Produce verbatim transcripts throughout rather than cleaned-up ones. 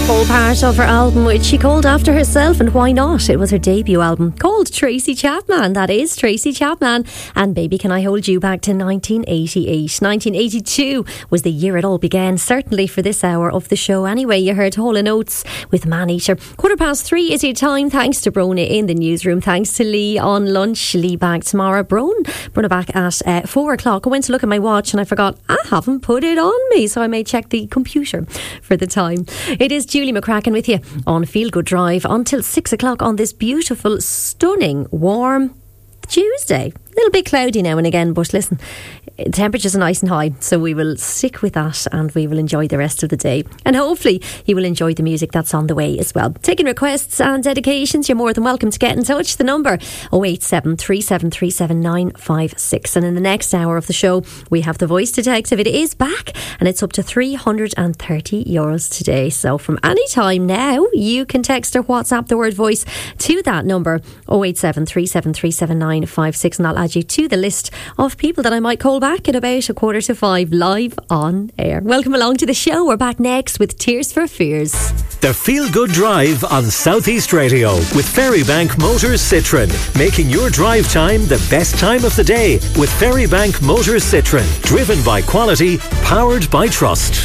whole part of her album, which she called after herself, and why not? It was her debut album called Tracy Chapman. That is Tracy Chapman. And Baby Can I Hold You back to nineteen eighty-eight. nineteen eighty-two was the year it all began, certainly for this hour of the show. Anyway, you heard Hall and Oates with Man Eater. Quarter past three is your time. Thanks to Brona in the newsroom. Thanks to Lee on lunch. Lee back tomorrow. Brona, Brona back at uh, four o'clock. I went to look at my watch and I forgot I haven't put it on me, so I may check the computer for the time. It is Julie McCracken with you on Feel Good Drive until six o'clock on this beautiful, stunning, warm Tuesday. A little bit cloudy now and again, but listen, temperatures are nice and high, so we will stick with that and we will enjoy the rest of the day. And hopefully you will enjoy the music that's on the way as well. Taking requests and dedications, you're more than welcome to get in touch. The number oh eight seven, three seven three, seven nine five six. And in the next hour of the show, we have the Voice Detective. It is back and it's up to three hundred thirty euros today. So from any time now, you can text or WhatsApp the word voice to that number oh eight seven, three seven three, seven nine five six, and I'll add you to the list of people that I might call back at about a quarter to five live on air. Welcome along to the show. We're back next with Tears for Fears. The Feel Good Drive on Southeast Radio with Ferrybank Motors Citroen, making your drive time the best time of the day with Ferrybank Motors Citroen, driven by quality, powered by trust.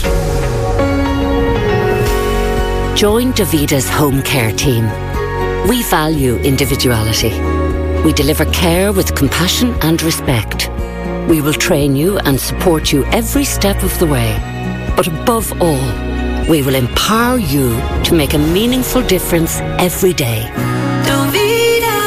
Join Davita's home care team. We value individuality. We deliver care with compassion and respect. We will train you and support you every step of the way. But above all, we will empower you to make a meaningful difference every day. Davita.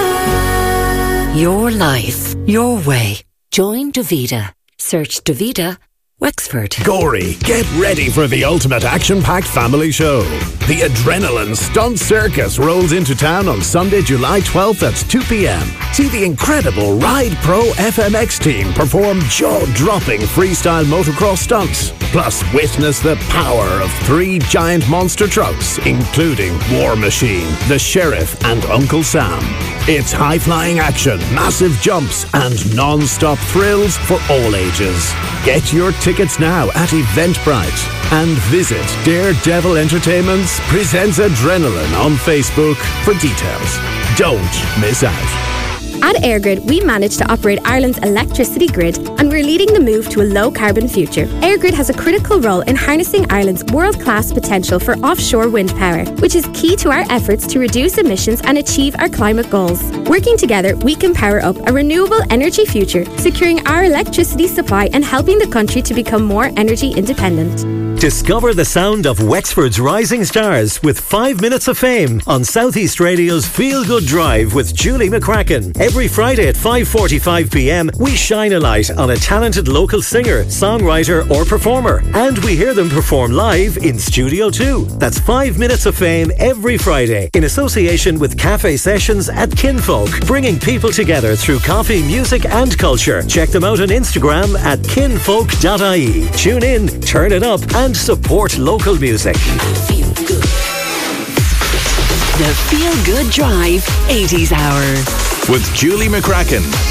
Your life, your way. Join Davita. Search Davita Wexford. Gorey, get ready for the ultimate action-packed family show. The Adrenaline Stunt Circus rolls into town on Sunday, July twelfth at two p.m. See the incredible Ride Pro F M X team perform jaw-dropping freestyle motocross stunts. Plus, witness the power of three giant monster trucks, including War Machine, the Sheriff, and Uncle Sam. It's high-flying action, massive jumps, and non-stop thrills for all ages. Get your tickets now at Eventbrite and visit Daredevil Entertainment's Presents Adrenaline on Facebook for details. Don't miss out. At EirGrid, we manage to operate Ireland's electricity grid, and we're leading the move to a low-carbon future. EirGrid has a critical role in harnessing Ireland's world-class potential for offshore wind power, which is key to our efforts to reduce emissions and achieve our climate goals. Working together, we can power up a renewable energy future, securing our electricity supply and helping the country to become more energy independent. Discover the sound of Wexford's rising stars with five minutes of fame on Southeast Radio's Feel Good Drive with Julie McCracken. Every Friday at five forty-five p.m, we shine a light on a talented local singer, songwriter or performer. And we hear them perform live in Studio two. That's five minutes of fame every Friday in association with Cafe Sessions at Kinfolk, bringing people together through coffee, music and culture. Check them out on Instagram at kinfolk dot I E. Tune in, turn it up and support local music. Feel good. The Feel Good Drive eighties Hour. With Julie McCracken.